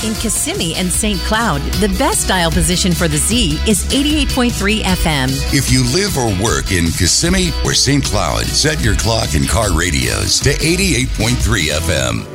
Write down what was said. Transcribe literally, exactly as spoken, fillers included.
In Kissimmee and Saint Cloud, the best dial position for the Z is eighty-eight point three F M. If you live or work in Kissimmee or Saint Cloud, set your clock and car radios to eighty-eight point three F M.